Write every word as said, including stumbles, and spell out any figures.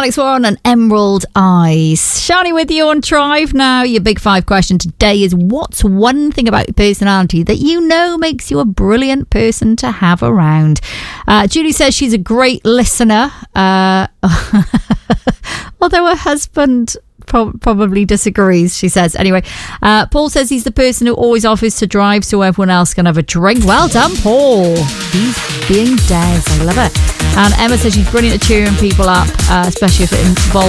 Alex Warren and Emerald Eyes. Shani with you on Drive now. Your big five question today is, what's one thing about your personality that you know makes you a brilliant person to have around? Uh, Julie says she's a great listener. Uh, although her husband pro- probably disagrees, she says. Anyway, uh, Paul says he's the person who always offers to drive so everyone else can have a drink. Well done, Paul. He's being Des. I love it. And Emma says she's brilliant at cheering people up, uh, especially if it involves